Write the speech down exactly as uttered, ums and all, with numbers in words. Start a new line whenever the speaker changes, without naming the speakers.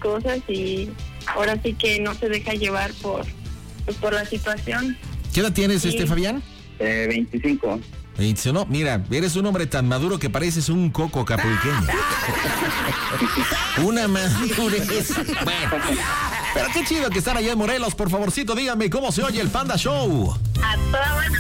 cosas y ahora sí que no se deja llevar por, pues, por la situación.
¿Qué edad tienes, sí. este Fabián?
Eh, veinticinco.
No, mira, eres un hombre tan maduro que pareces un coco capulqueño. Una madurez. Bueno, pero qué chido que están allá en Morelos. Por favorcito, díganme cómo se oye el Panda Show.
A toda buena.